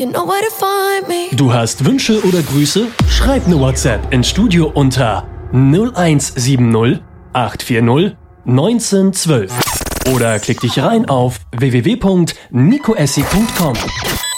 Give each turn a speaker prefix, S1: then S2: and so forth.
S1: You know where to find me.
S2: Du hast Wünsche oder Grüße? Schreib eine WhatsApp ins Studio unter 0170 840 1912 oder klick dich rein auf www.nicoessi.com.